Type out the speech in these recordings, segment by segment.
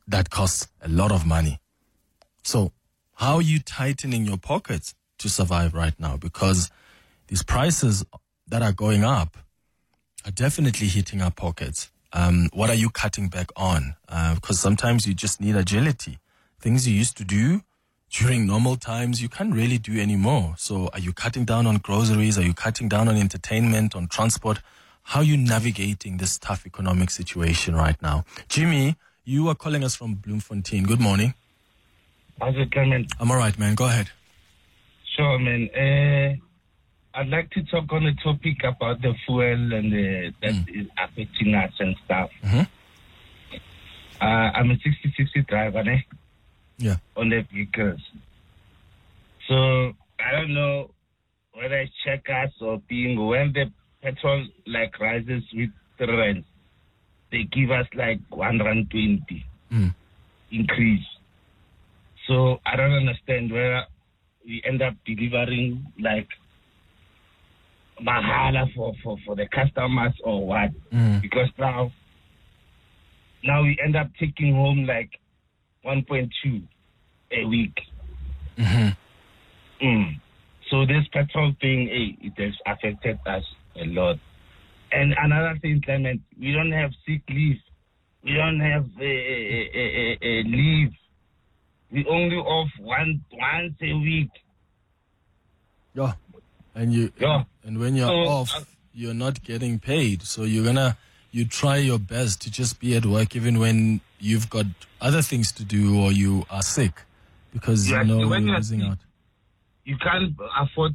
that costs a lot of money. So how are you tightening your pockets to survive right now? Because these prices that are going up are definitely hitting our pockets. What are you cutting back on? Because sometimes you just need agility. Things you used to do during normal times, you can't really do anymore. So are you cutting down on groceries? Are you cutting down on entertainment, on transport? How are you navigating this tough economic situation right now? Jimmy, you are calling us from Bloemfontein. Good morning. How's it, Clement? I'm all right, man. Go ahead. Sure, man. I'd like to talk on a topic about the fuel and that is affecting us and stuff. Mm-hmm. I'm a 60/60 driver, ne? Yeah. On the vehicles. So I don't know whether it's checkers or being when the petrol like rises with the rent, they give us like 120 increase. So I don't understand whether we end up delivering like mahala for the customers or what. Because now we end up taking home like 1.2 a week. So this petrol thing, it has affected us a lot. And another thing, Clement, we don't have sick leave. We don't have a leave. We only off once a week. Yeah. And when you're off, you're not getting paid. So you try your best to just be at work even when you've got other things to do or you are sick, because you're losing out. You can't afford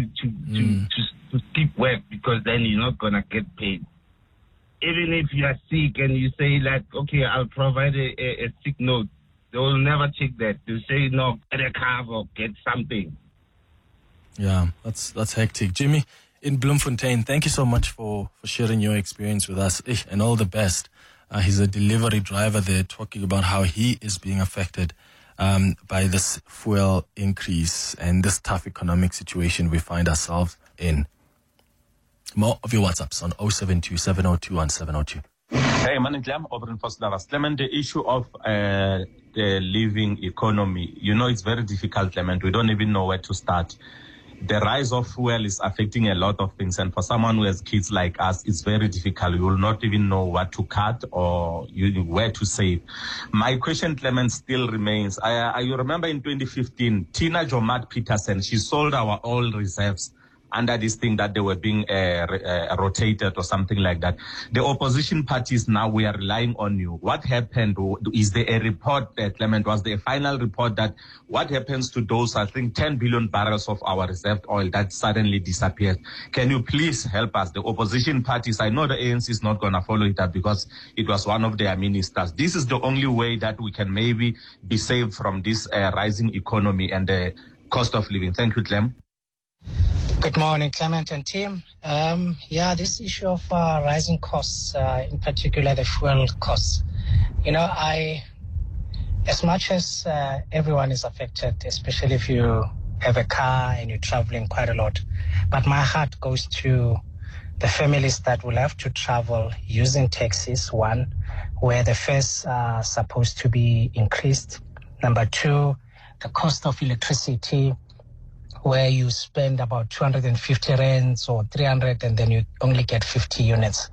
to skip work because then you're not gonna get paid. Even if you are sick and you say like, okay, I'll provide a sick note, they will never check that. They'll say no, get a cover, get something. Yeah, that's hectic. Jimmy in Bloemfontein, thank you so much for sharing your experience with us, and all the best. He's a delivery driver there, talking about how he is being affected by this fuel increase and this tough economic situation we find ourselves in. More of your WhatsApps on 072 702 1702. Hey, Maniglam, Obrin Foslavas. Clement, the issue of the living economy, it's very difficult, Clement. We don't even know where to start. The rise of fuel is affecting a lot of things, and for someone who has kids like us, it's very difficult. You will not even know what to cut or where to save. My question, Clement, still remains. You remember in 2015, Tina Jomat Peterson, she sold our oil reserves under this thing that they were being rotated or something like that. The opposition parties now, we are relying on you. What happened? Is there a report, Clement, was there a final report that what happens to those, I think, 10 billion barrels of our reserved oil that suddenly disappeared? Can you please help us? The opposition parties, I know the ANC is not going to follow it up because it was one of their ministers. This is the only way that we can maybe be saved from this rising economy and the cost of living. Thank you, Clem. Good morning, Clement and team. This issue of rising costs, in particular the fuel costs. As much as everyone is affected, especially if you have a car and you're traveling quite a lot, but my heart goes to the families that will have to travel using taxis, one, where the fares are supposed to be increased. Number two, the cost of electricity, where you spend about 250 rands or 300 and then you only get 50 units.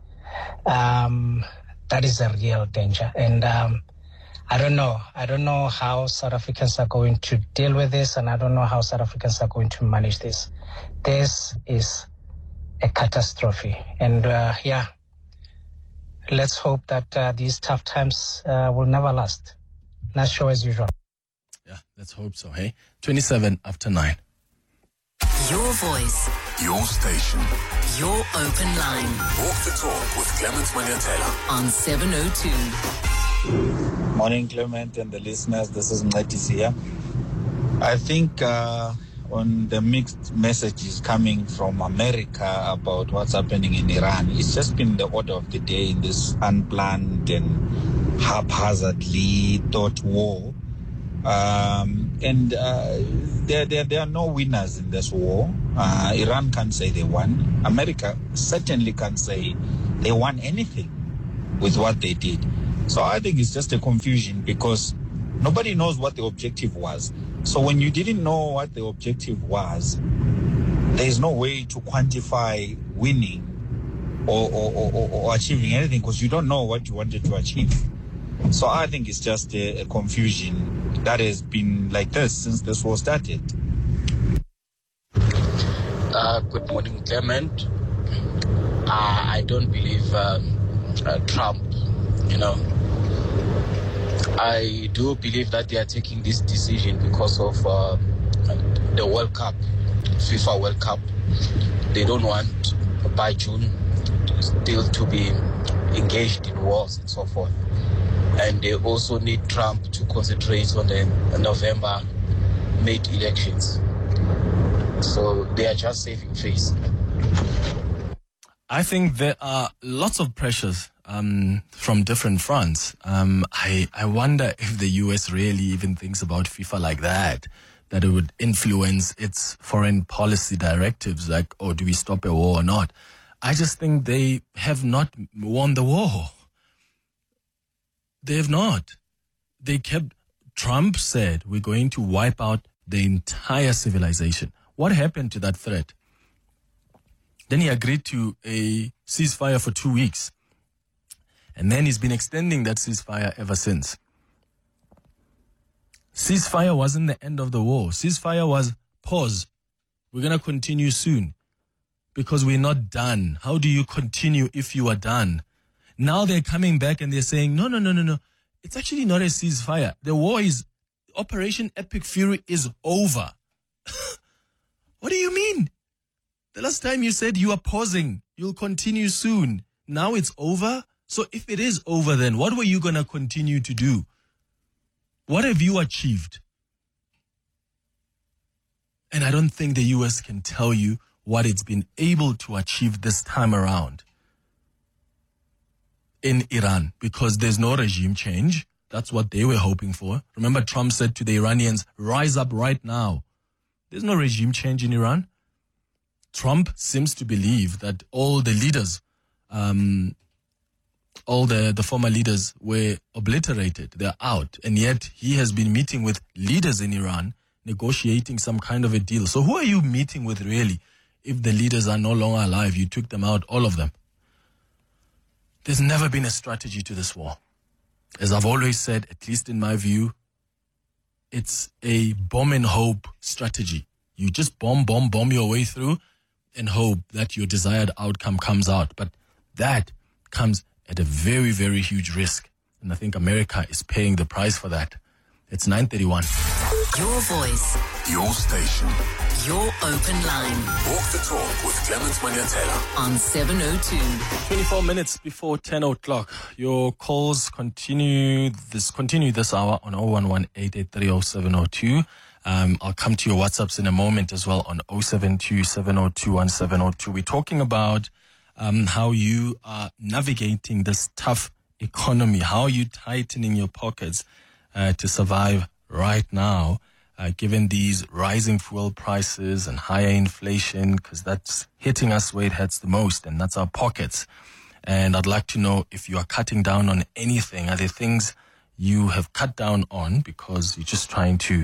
That is a real danger. And I don't know how South Africans are going to deal with this, and I don't know how South Africans are going to manage this. This is a catastrophe. And let's hope that these tough times will never last. Not sure as usual. Yeah, let's hope so, hey? 27 after 9. Your voice. Your station. Your open line. Walk the talk with Clement Manyatela on 702. Morning, Clement and the listeners. This is Mlatis here. I think on the mixed messages coming from America about what's happening in Iran, it's just been the order of the day in this unplanned and haphazardly thought war. There are no winners in this war. Iran can't say they won. America certainly can't say they won anything with what they did. So I think it's just a confusion because nobody knows what the objective was. So when you didn't know what the objective was, there's no way to quantify winning or achieving anything because you don't know what you wanted to achieve. So I think it's just a confusion that has been like this since this war started. Good morning, Clement. I don't believe Trump, I do believe that they are taking this decision because of the World Cup, FIFA World Cup. They don't want by June still to be engaged in wars and so forth. And they also need Trump to concentrate on the November mid elections. So they are just saving face. I think there are lots of pressures from different fronts. I wonder if the US really even thinks about FIFA like that it would influence its foreign policy directives, like, oh, do we stop a war or not? I just think they have not won the war. They have not. Trump said, we're going to wipe out the entire civilization. What happened to that threat? Then he agreed to a ceasefire for 2 weeks. And then he's been extending that ceasefire ever since. Ceasefire wasn't the end of the war. Ceasefire was pause. We're going to continue soon because we're not done. How do you continue if you are done? Now they're coming back and they're saying, no. It's actually not a ceasefire. The war is, Operation Epic Fury is over. What do you mean? The last time you said you are pausing, you'll continue soon. Now it's over? So if it is over, then what were you going to continue to do? What have you achieved? And I don't think the US can tell you what it's been able to achieve this time around in Iran, because there's no regime change. That's what they were hoping for. Remember, Trump said to the Iranians, rise up right now. There's no regime change in Iran. Trump seems to believe that all the leaders, all the former leaders were obliterated. They're out. And yet he has been meeting with leaders in Iran, negotiating some kind of a deal. So who are you meeting with really? If the leaders are no longer alive, you took them out, all of them. There's never been a strategy to this war. As I've always said, at least in my view, it's a bomb and hope strategy. You just bomb your way through and hope that your desired outcome comes out. But that comes at a very, very huge risk. And I think America is paying the price for that. It's 9:31. Your voice. Your station. Your open line. Walk the talk with Clement Manyatela. On 702. 24 minutes before 10 o'clock. Your calls continue this hour on 011-883-0702. I'll come to your WhatsApps in a moment as well on 072-702-1702. We're talking about how you are navigating this tough economy. How are you tightening your pockets to survive right now, given these rising fuel prices and higher inflation, because that's hitting us where it hurts the most, and that's our pockets. And I'd like to know if you are cutting down on anything. Are there things you have cut down on because you're just trying to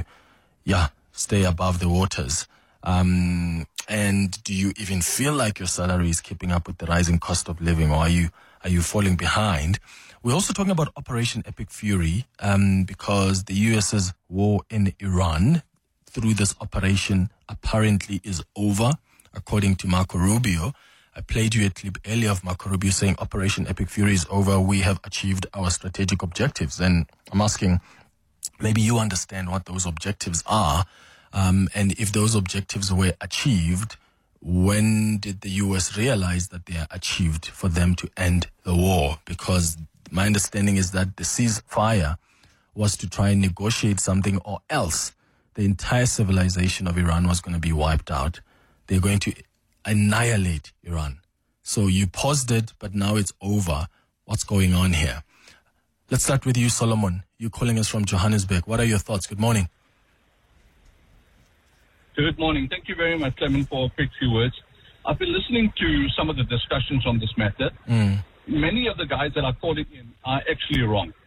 stay above the waters? And do you even feel like your salary is keeping up with the rising cost of living, or are you falling behind? We're also talking about Operation Epic Fury, because the US's war in Iran through this operation apparently is over, according to Marco Rubio. I played you a clip earlier of Marco Rubio saying Operation Epic Fury is over. We have achieved our strategic objectives. And I'm asking, maybe you understand what those objectives are. And if those objectives were achieved, when did the US realize that they are achieved for them to end the war? Because my understanding is that the ceasefire was to try and negotiate something, or else the entire civilization of Iran was going to be wiped out. They're going to annihilate Iran. So you paused it, but now it's over. What's going on here? Let's start with you, Solomon. You're calling us from Johannesburg. What are your thoughts? Good morning. Good morning. Thank you very much, Clement, for a quick few words. I've been listening to some of the discussions on this matter. Many of the guys that are calling in are actually wrong.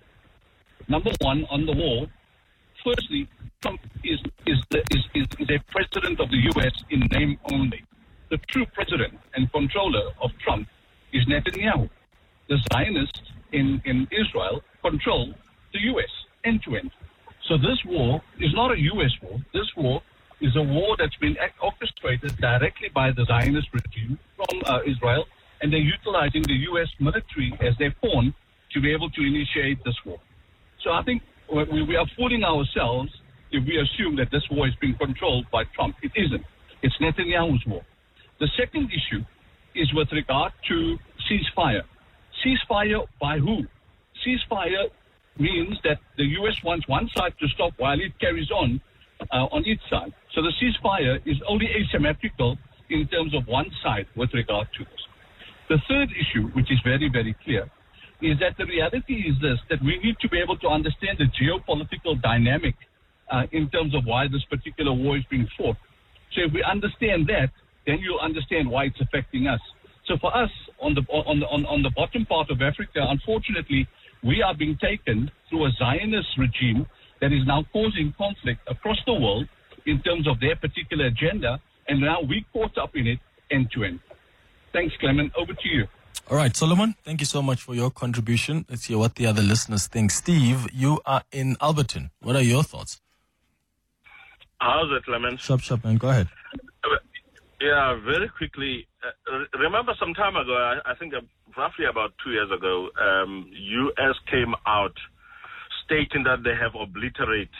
Number one, on the war, firstly, Trump is a president of the U.S. in name only. The true president and controller of Trump is Netanyahu. The Zionists in Israel control the U.S. end to end. So this war is not a U.S. war. This war is a war that's been orchestrated directly by the Zionist regime from Israel, and they're utilizing the U.S. military as their pawn to be able to initiate this war. So I think we are fooling ourselves if we assume that this war is being controlled by Trump. It isn't. It's Netanyahu's war. The second issue is with regard to ceasefire. Ceasefire by who? Ceasefire means that the U.S. wants one side to stop while it carries on each side. So the ceasefire is only asymmetrical in terms of one side with regard to this. The third issue, which is very, very clear, is that the reality is this, that we need to be able to understand the geopolitical dynamic in terms of why this particular war is being fought. So if we understand that, then you'll understand why it's affecting us. So for us, on the bottom part of Africa, unfortunately, we are being taken through a Zionist regime that is now causing conflict across the world in terms of their particular agenda, and now we caught up in it end to end. Thanks, Clement. Over to you. All right, Solomon, thank you so much for your contribution. Let's hear what the other listeners think. Steve, you are in Alberton. What are your thoughts? How's it, Clement? Shop, man. Go ahead. Yeah, very quickly. Remember some time ago, I think roughly about 2 years ago, U.S. came out stating that they have obliterated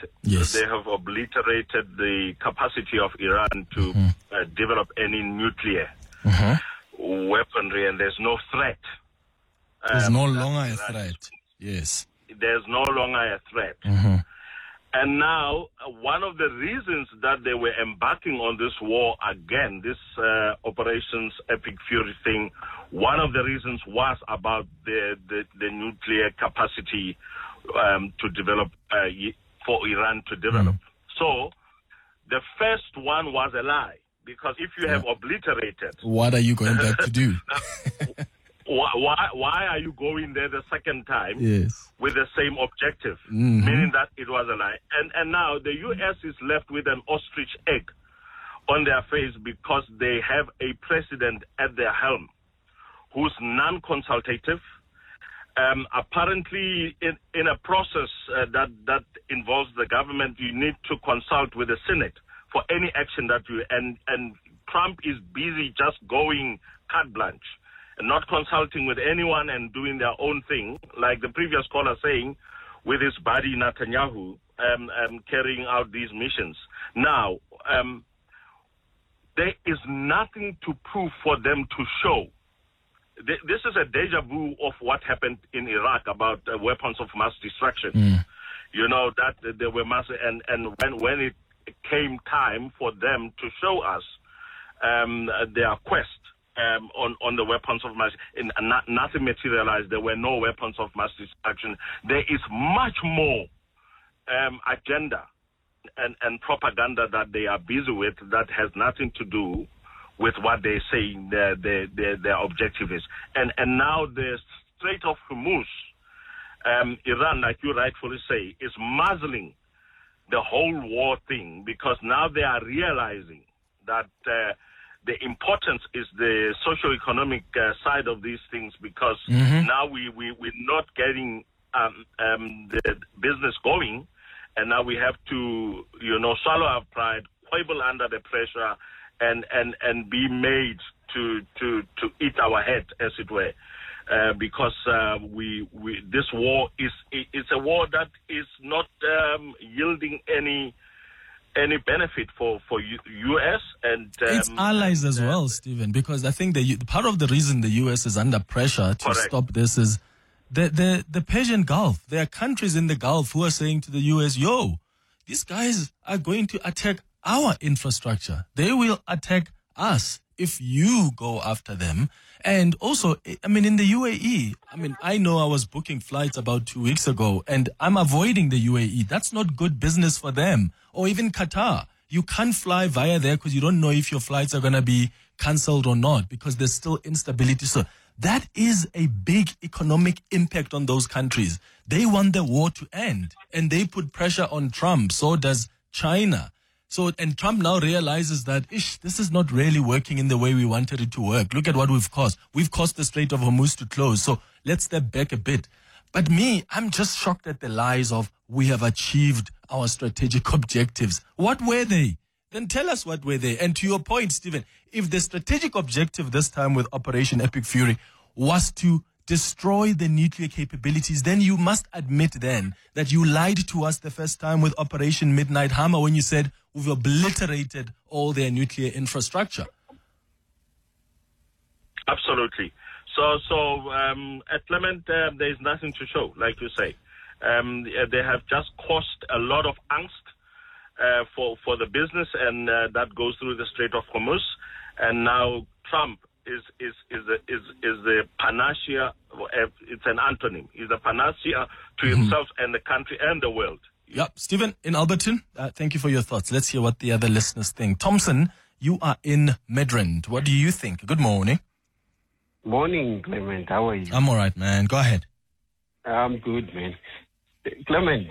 the capacity of Iran to develop any nuclear weaponry, and there's no threat. There's no longer a threat. Yes. There's no longer a threat. And now, one of the reasons that they were embarking on this war again, this Operations Epic Fury thing, one of the reasons was about the nuclear capacity to develop, for Iran to develop. So, the first one was a lie, because if you have obliterated... What are you going back to do? Why are you going there the second time with the same objective, meaning that it was a lie? And now the U.S. is left with an ostrich egg on their face because they have a president at their helm who's non-consultative. Apparently, in a process that involves the government, you need to consult with the Senate for any action that you... And Trump is busy just going carte blanche, not consulting with anyone and doing their own thing, like the previous caller saying, with his buddy Netanyahu carrying out these missions. Now, there is nothing to prove for them to show. This is a deja vu of what happened in Iraq about weapons of mass destruction. You know, that there were mass, and when it came time for them to show us their quest, on the weapons of mass, nothing materialized. There were no weapons of mass destruction. There is much more agenda and propaganda that they are busy with that has nothing to do with what they say their objective is. And now the Strait of Hormuz, Iran, like you rightfully say, is muzzling the whole war thing, because now they are realizing that the importance is the socio-economic side of these things, because now we're not getting the business going, and now we have to, swallow our pride, quibble under the pressure, and be made to eat our head, as it were, because this war is a war that is not yielding any benefit for U.S. and its allies as well, Stephen, because I think part of the reason the U.S. is under pressure to stop this is the Persian Gulf. There are countries in the Gulf who are saying to the U.S., yo, these guys are going to attack our infrastructure. They will attack us if you go after them. And also, in the UAE, I know I was booking flights about 2 weeks ago, and I'm avoiding the UAE. That's not good business for them. Or even Qatar. You can't fly via there because you don't know if your flights are going to be cancelled or not, because there's still instability. So that is a big economic impact on those countries. They want the war to end, and they put pressure on Trump. So does China. So, and Trump now realizes that, this is not really working in the way we wanted it to work. Look at what we've caused. We've caused the Strait of Hormuz to close. So let's step back a bit. But I'm just shocked at the lies of we have achieved our strategic objectives. What were they? Then tell us what were they. And to your point, Stephen, if the strategic objective this time with Operation Epic Fury was to destroy the nuclear capabilities, then you must admit then that you lied to us the first time with Operation Midnight Hammer when you said we've obliterated all their nuclear infrastructure. Absolutely. So at Clement, there is nothing to show, like you say. They have just caused a lot of angst for the business, and that goes through the Strait of Hormuz. And now Trump is the panacea. It's an antonym. He's a panacea to himself and the country and the world. Yep. Stephen in Alberton, thank you for your thoughts. Let's hear what the other listeners think. Thompson, you are in Midrand. What do you think? Good morning. Morning, Clement. How are you? I'm all right, man. Go ahead. I'm good, man. Clement,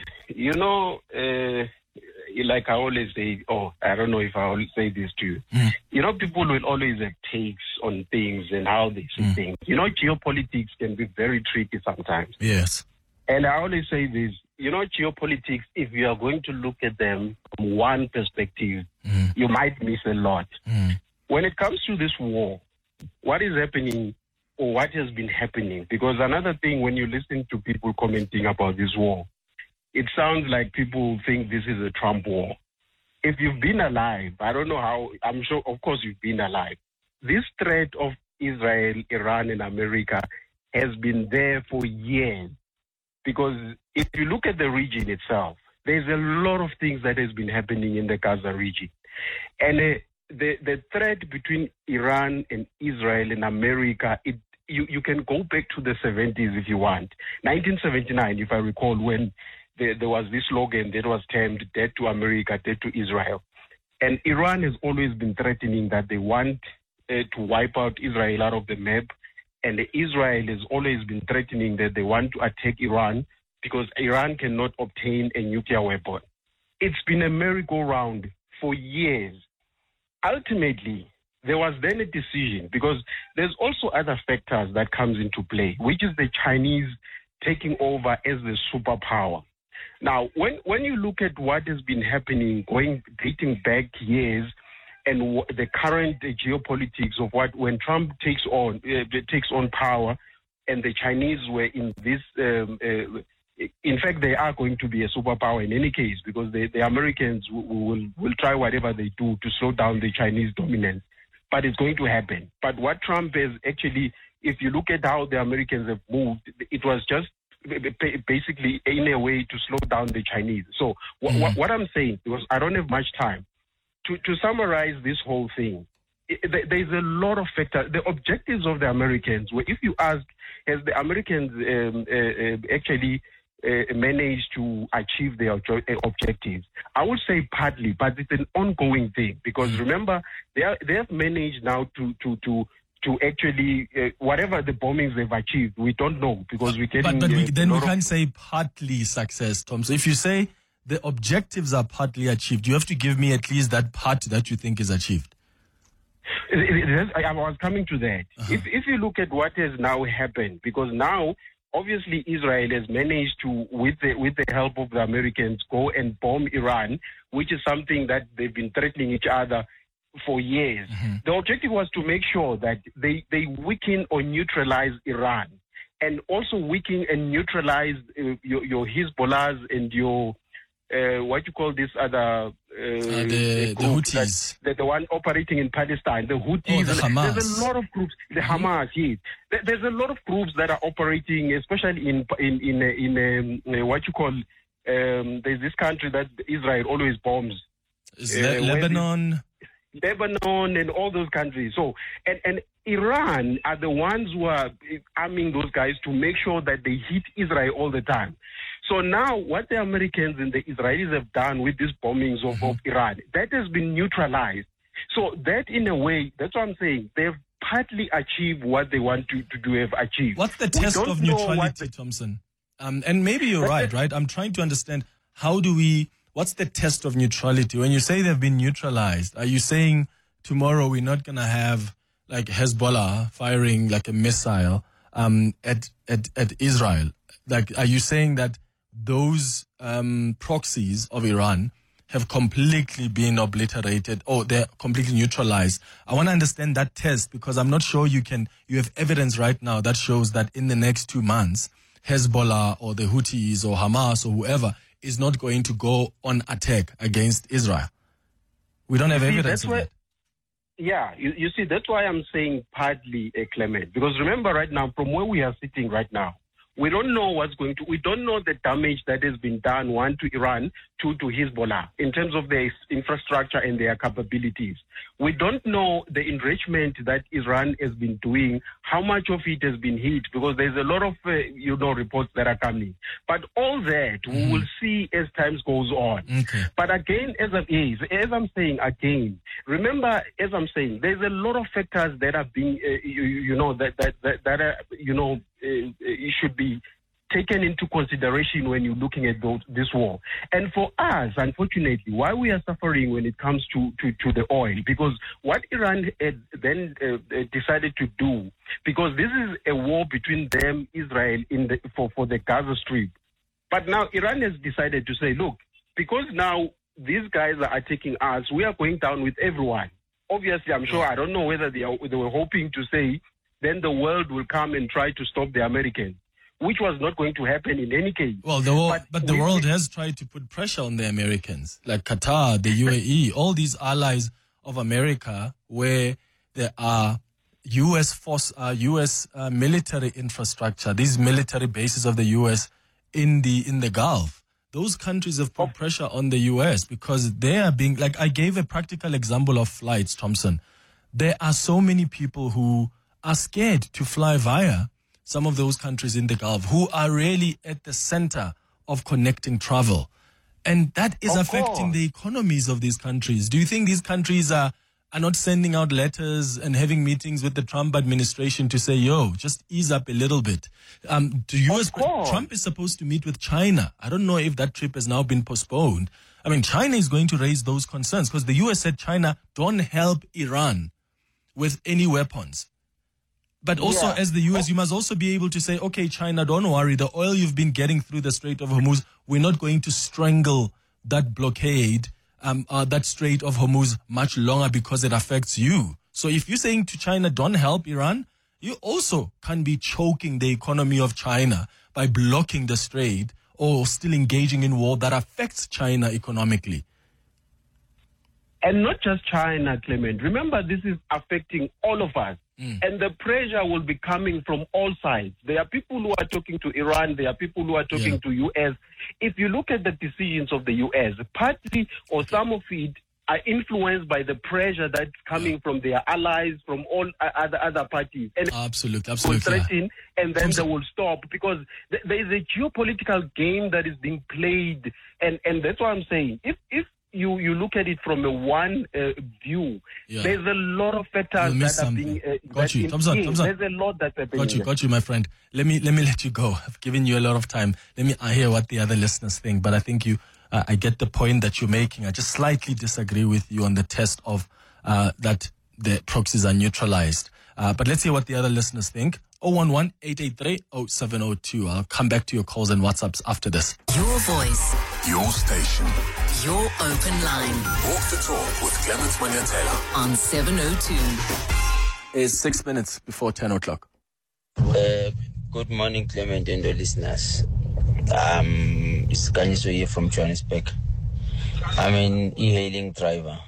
like I always say, I don't know if I always say this to you. People will always have takes on things and how they see things. Geopolitics can be very tricky sometimes. Yes. And I always say this, geopolitics, if you are going to look at them from one perspective, you might miss a lot. When it comes to this war, what is happening or what has been happening? Because another thing, when you listen to people commenting about this war, it sounds like people think this is a Trump war. If you've been alive, I don't know how, I'm sure, of course, you've been alive. This threat of Israel, Iran, and America has been there for years. Because if you look at the region itself, there's a lot of things that has been happening in the Gaza region. And the threat between Iran and Israel and America, you can go back to the 70s if you want. 1979, if I recall, when there was this slogan that was termed "Dead to America, Dead to Israel." And Iran has always been threatening that they want to wipe out Israel out of the map. And Israel has always been threatening that they want to attack Iran because Iran cannot obtain a nuclear weapon. It's been a merry-go-round for years. Ultimately, there was then a decision, because there's also other factors that comes into play, which is the Chinese taking over as the superpower. Now, when you look at what has been happening, dating back years, and the current geopolitics of when Trump takes on power, and the Chinese were in this. In fact, they are going to be a superpower in any case, because the Americans will try whatever they do to slow down the Chinese dominance. But it's going to happen. But what Trump has actually, if you look at how the Americans have moved, it was just basically in a way to slow down the Chinese. So what I'm saying, because I don't have much time, to summarize this whole thing, there's a lot of factors. The objectives of the Americans, if you ask, has the Americans actually managed to achieve their objectives? I would say partly, but it's an ongoing thing, because remember, they have managed now to actually whatever the bombings they've achieved, we don't know, because we can't say partly success, Tom. So if you say the objectives are partly achieved, you have to give me at least that part that you think is achieved. I was coming to that. If you look at what has now happened, because now obviously Israel has managed to, with the help of the Americans, go and bomb Iran, which is something that they've been threatening each other for years. The objective was to make sure that they weaken or neutralize Iran, and also weaken and neutralize your Hezbollahs and your what you call this other the Houthis, the one operating in Palestine, the Houthis. The Hamas. There's a lot of groups, the Hamas. Yes, there's a lot of groups that are operating, especially in what you call there's this country that Israel always bombs. Is that Lebanon? Lebanon and all those countries. So and Iran are the ones who are arming those guys to make sure that they hit Israel all the time. So now what the Americans and the Israelis have done with these bombings of Iran, that has been neutralized. So that in a way, that's what I'm saying, they've partly achieve what they want to have achieved. What's the test of neutrality, Thompson? And maybe you're right? I'm trying to understand what's the test of neutrality? When you say they've been neutralized, are you saying tomorrow we're not going to have like Hezbollah firing like a missile at Israel? Like, are you saying that those proxies of Iran have completely been obliterated or they're completely neutralized? I want to understand that test because I'm not sure you have evidence right now that shows that in the next 2 months, Hezbollah or the Houthis or Hamas or whoever is not going to go on attack against Israel. We don't have evidence of that. Yeah, you see, that's why I'm saying partly, Clement. Because remember right now, from where we are sitting right now, we don't know we don't know the damage that has been done, one, to Iran, two, to Hezbollah, in terms of their infrastructure and their capabilities. We don't know the enrichment that Iran has been doing, how much of it has been hit, because there's a lot of, reports that are coming. But all that we will see as time goes on. Okay. But again, as I'm saying again, remember, as I'm saying, there's a lot of factors that are being, it should be taken into consideration when you're looking at this war. And for us, unfortunately, why we are suffering when it comes to the oil, because what Iran had then decided to do, because this is a war between them, Israel, for the Gaza Strip. But now Iran has decided to say, look, because now these guys are attacking us, we are going down with everyone. Obviously, I'm sure, I don't know whether they were hoping to say, then the world will come and try to stop the Americans, which was not going to happen in any case. Well, the world has tried to put pressure on the Americans, like Qatar, the UAE, all these allies of America, where there are U.S. military infrastructure, these military bases of the U.S. in the Gulf. Those countries have put pressure on the U.S. because they are being, like I gave a practical example of flights, Thompson. There are so many people who are scared to fly via some of those countries in the Gulf who are really at the center of connecting travel. And that is affecting the economies of these countries. Do you think these countries are not sending out letters and having meetings with the Trump administration to say, just ease up a little bit? Trump is supposed to meet with China. I don't know if that trip has now been postponed. I mean, China is going to raise those concerns because the U.S. said, China, don't help Iran with any weapons. But also, as the U.S., you must also be able to say, okay, China, don't worry. The oil you've been getting through the Strait of Hormuz, we're not going to strangle that blockade, that Strait of Hormuz much longer because it affects you. So if you're saying to China, don't help Iran, you also can be choking the economy of China by blocking the strait or still engaging in war that affects China economically. And not just China, Clement. Remember, this is affecting all of us. And the pressure will be coming from all sides. There are people who are talking to Iran. There are people who are talking to U.S. If you look at the decisions of the U.S., partly or some of it are influenced by the pressure that's coming from their allies, from all other parties. And absolutely. Threaten, and then they will stop because there is a geopolitical game that is being played. And that's what I'm saying. If you look at it from a one view, there's a lot of factors that are being... Got you. Thompson. There's a lot that's happening. Got you, my friend. Let me let you go. I've given you a lot of time. Let me hear what the other listeners think. But I think I get the point that you're making. I just slightly disagree with you on the test of that the proxies are neutralized. But let's hear what the other listeners think. 011-883-0702. I'll come back to your calls and WhatsApps after this. Your voice. Your station. Your open line. Walk the talk with Clement Manyatela. On 702. It's 6 minutes before 10 o'clock. Good morning, Clement and the listeners. It's Kanyiso here from Johannesburg. I'm an e-hailing driver.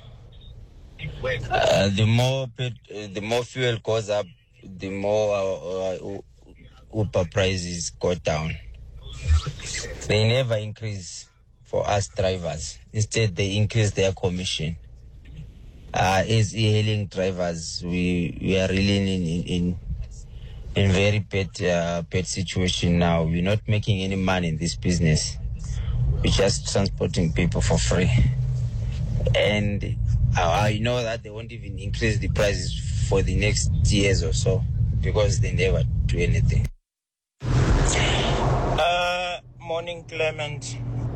The more fuel goes up, the more Uber prices go down. They never increase for us drivers. Instead, they increase their commission. As e-hailing drivers, we are really in very bad situation now. We're not making any money in this business. We're just transporting people for free. And I know that they won't even increase the prices for the next years or so, because they never do anything. Morning, Clement.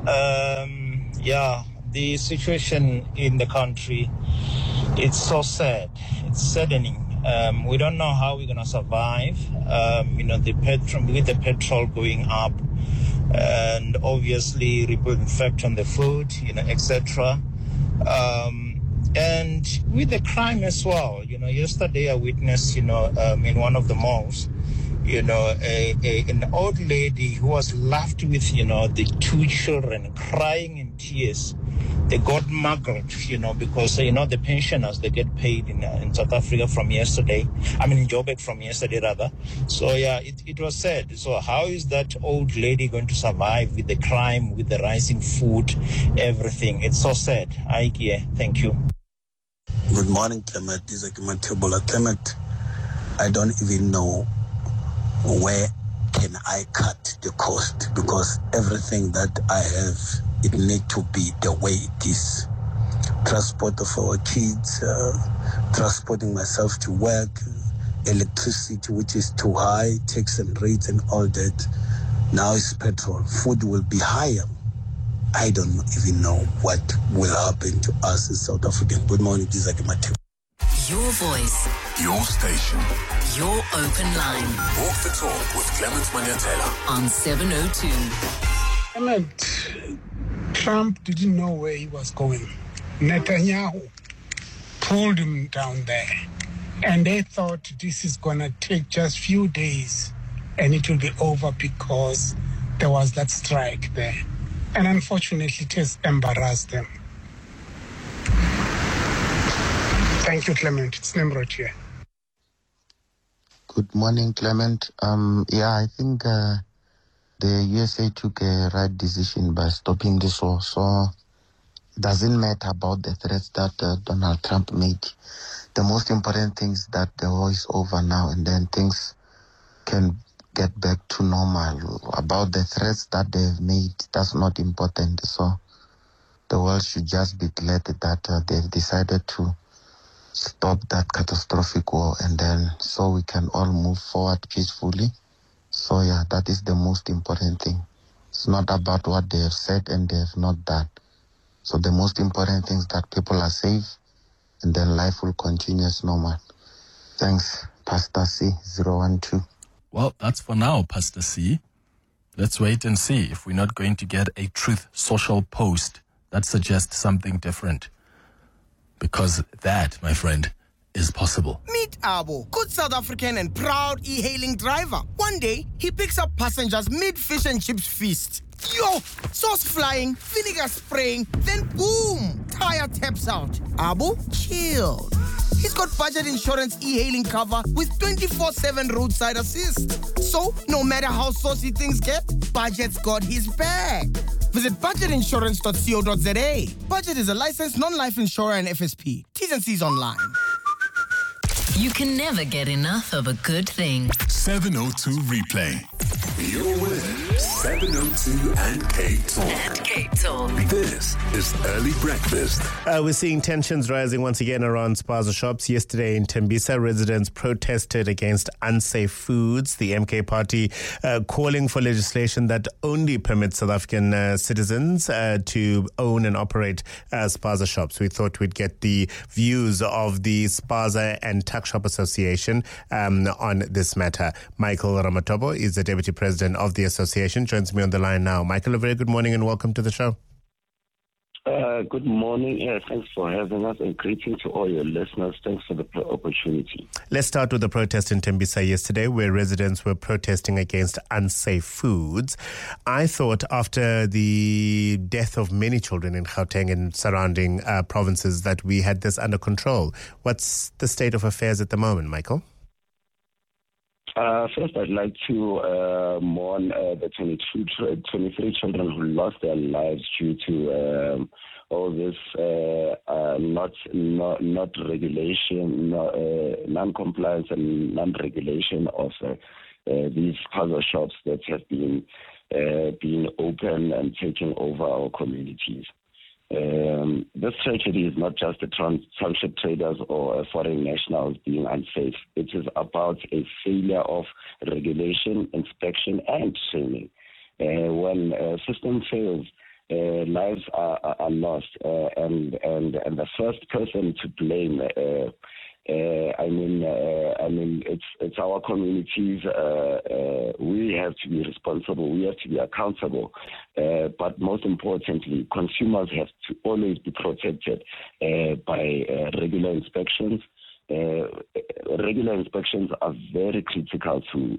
The situation in the country, it's so sad. It's saddening. We don't know how we're going to survive. With the petrol going up, and obviously ripple effect on the food, etc. And with the crime as well. Yesterday I witnessed, in one of the malls, an old lady who was left with, the two children crying in tears. They got mugged, because, the pensioners, they get paid in South Africa from yesterday. In Joburg from yesterday, rather. So, it was sad. So how is that old lady going to survive with the crime, with the rising food, everything? It's so sad. Thank you. Good morning, Clement. This is Matebola. Clement, I don't even know where can I cut the cost, because everything that I have, it need to be the way it is. Transport of our kids, transporting myself to work, electricity, which is too high, tax and rates and all that. Now it's petrol. Food will be higher. I don't even know what will happen to us in South Africa. Good morning, this is Matebola. Your voice. Your station. Your open line. Walk the talk with Clement Manyatela on 702. Clement, Trump didn't know where he was going. Netanyahu pulled him down there. And they thought this is going to take just few days and it will be over because there was that strike there. And unfortunately, it has embarrassed them. Thank you, Clement. It's Nimrod here. Good morning, Clement. I think the USA took a right decision by stopping this war. So it doesn't matter about the threats that Donald Trump made. The most important thing is that the war is over now, and then things can get back to normal. About the threats that they've made, that's not important. So the world should just be glad that they've decided to stop that catastrophic war, and then so we can all move forward peacefully. So that is the most important thing. It's not about what they have said and they have not done. So the most important thing is that people are safe, and then life will continue as normal. Thanks, Pastor C012. Well, that's for now, Pastor C. Let's wait and see if we're not going to get a Truth Social post that suggests something different. Because that, my friend, is possible. Meet Abo, good South African and proud e-hailing driver. One day, he picks up passengers mid-fish and chips feast. Yo, sauce flying, vinegar spraying, then boom, tire taps out. Abo, chill. He's got budget insurance e-hailing cover with 24/7 roadside assist. So, no matter how saucy things get, Budget's got his back. Visit budgetinsurance.co.za. Budget is a licensed non-life insurer and FSP. T's and C's online. You can never get enough of a good thing. 702 Replay. You're with 702 and K Talk. This is Early Breakfast. We're seeing tensions rising once again around spaza shops. Yesterday in Tembisa, residents protested against unsafe foods. The MK party calling for legislation that only permits South African citizens to own and operate spaza shops. We thought we'd get the views of the Spaza and Tuck Shop Association on this matter. Michael Ramatobo is the Deputy President of the association, joins me on the line now. Michael, a very good morning and welcome to the show. Good morning. Thanks for having us, and greeting to all your listeners. Thanks for the opportunity. Let's start with the protest in Tembisa yesterday, where residents were protesting against unsafe foods. I thought after the death of many children in Gauteng and surrounding provinces that we had this under control. What's the state of affairs at the moment, Michael? First, I'd like to mourn the 23 children who lost their lives due to all this not regulation, non-compliance and non-regulation of these puzzle shops that have been being open and taking over our communities. This tragedy is not just the township traders or foreign nationals being unsafe. It is about a failure of regulation, inspection, and training. When a system fails, lives are lost, and the first person to blame. It's our communities. We have to be responsible. We have to be accountable. But most importantly, consumers have to always be protected by regular inspections. Regular inspections are very critical to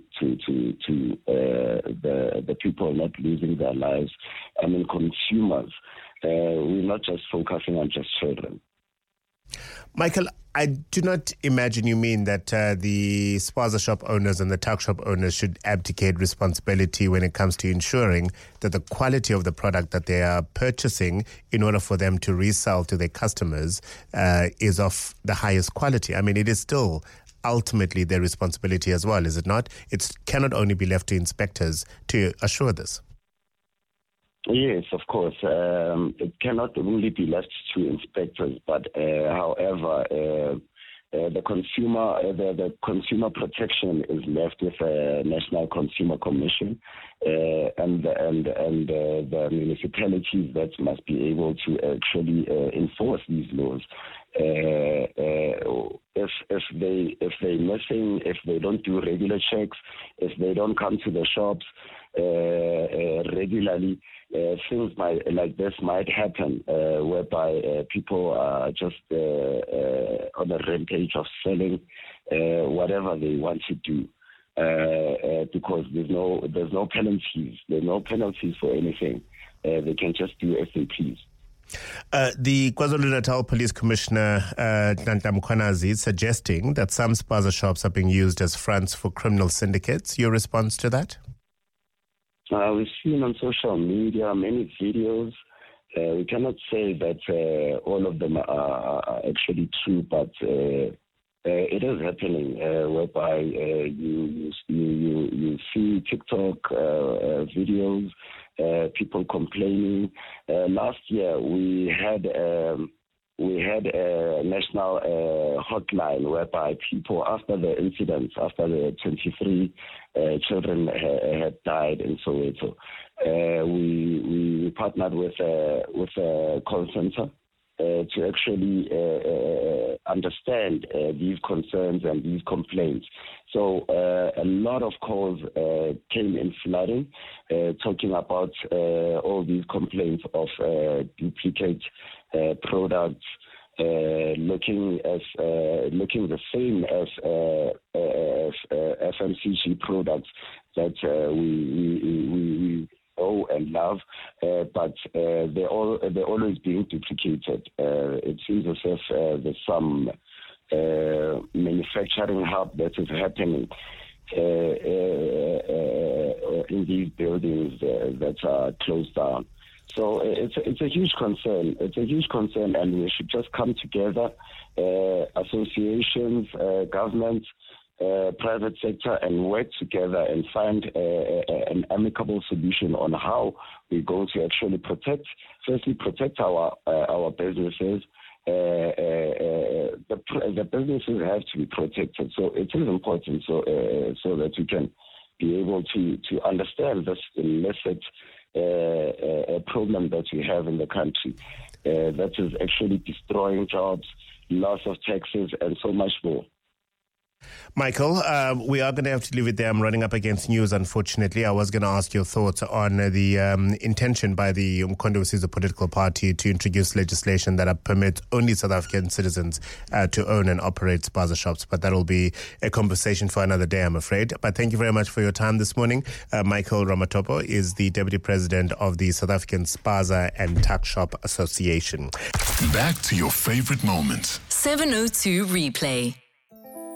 the people not losing their lives. Consumers. We're not just focusing on just children. Michael, I do not imagine you mean that the spaza shop owners and the tuck shop owners should abdicate responsibility when it comes to ensuring that the quality of the product that they are purchasing in order for them to resell to their customers is of the highest quality. It is still ultimately their responsibility as well, is it not? It cannot only be left to inspectors to assure this. Yes, of course. It cannot only be left to inspectors, but however, the consumer protection is left with a National Consumer Commission and the municipalities that must be able to actually enforce these laws. If they're missing, if they don't do regular checks, if they don't come to the shops regularly, things like this might happen, whereby people are just on a rampage of selling whatever they want to do, because there's no penalties. There's no penalties for anything. They can just do as they please. The KwaZulu-Natal Police Commissioner Nhlanhla Mkhwanazi is suggesting that some spaza shops are being used as fronts for criminal syndicates. Your response to that? We've seen on social media many videos. We cannot say that all of them are actually true, but it is happening, whereby you see TikTok videos, people complaining. Last year we had a national hotline whereby people, after the incidents, after the 23 children had died in Soweto, we partnered with a call center to actually understand these concerns and these complaints. So a lot of calls came in flooding, talking about all these complaints of duplicate products, looking the same as FMCG products that we know and love, but they're always being duplicated. It seems as if there's some manufacturing hub that is happening in these buildings that are closed down. So it's a huge concern. It's a huge concern, and we should just come together, associations, governments, private sector, and work together and find an amicable solution on how we're going to actually protect our businesses. The businesses have to be protected. So it is important so that we can be able to understand this illicit problem that we have in the country that is actually destroying jobs, loss of taxes, and so much more. Michael, we are going to have to leave it there. I'm running up against news, unfortunately. I was going to ask your thoughts on the intention by the Umkhonto we Sizwe political party to introduce legislation that permits only South African citizens to own and operate spaza shops. But that will be a conversation for another day, I'm afraid. But thank you very much for your time this morning. Michael Ramatopo is the Deputy President of the South African Spaza and Tuck Shop Association. Back to your favorite moments. 702 Replay.